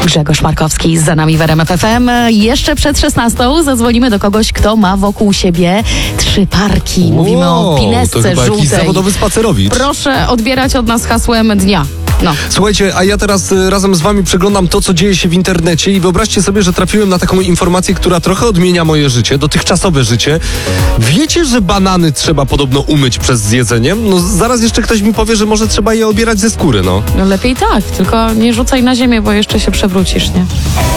Grzegorz Markowski za nami w RMF FM. Jeszcze przed 16 zadzwonimy do kogoś, kto ma wokół siebie 3 parki. Mówimy o pinesce to chyba żółtej. jakiś zawodowy spacerowicz. Proszę odbierać od nas hasłem dnia. No. Słuchajcie, a ja teraz razem z wami przeglądam to, co dzieje się w internecie i wyobraźcie sobie, że trafiłem na taką informację, która trochę odmienia moje życie, dotychczasowe życie. Wiecie, że banany trzeba podobno umyć przed zjedzeniem? No zaraz jeszcze ktoś mi powie, że może trzeba je obierać ze skóry, no. No lepiej tak, tylko nie rzucaj na ziemię, bo jeszcze się przewrócisz, nie?